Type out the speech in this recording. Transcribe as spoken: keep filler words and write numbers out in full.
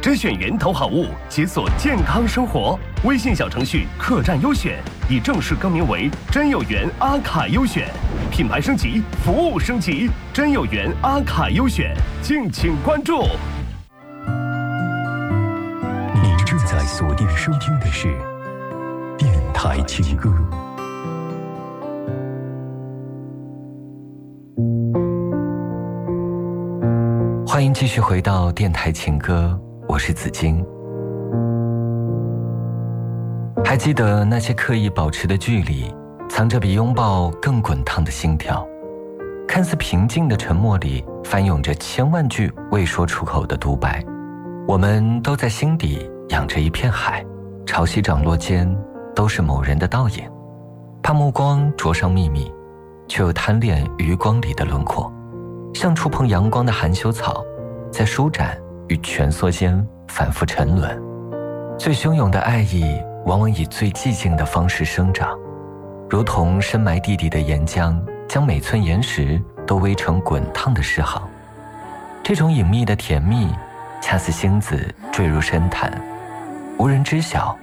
甄选源头好物，解锁健康生活。微信小程序客栈优选已正式更名为真有缘阿卡优选，品牌升级，服务升级，真有缘阿卡优选，敬请关注。 您正在锁定收听的是电台情歌。 欢迎继续回到电台情歌，我是子金。还记得那些刻意保持的距离，藏着比拥抱更滚烫的心跳。看似平静的沉默里，翻涌着千万句未说出口的独白。我们都在心底养着一片海，潮汐涨落间都是某人的倒影。怕目光灼伤秘密，却又贪恋余光里的轮廓，像触碰阳光的含羞草，在舒展与蜷缩间反复沉沦。最汹涌的爱意往往以最寂静的方式生长，如同深埋地底的岩浆，将每寸岩石都煨成滚烫的诗行。这种隐秘的甜蜜，恰似星子坠入深潭，无人知晓，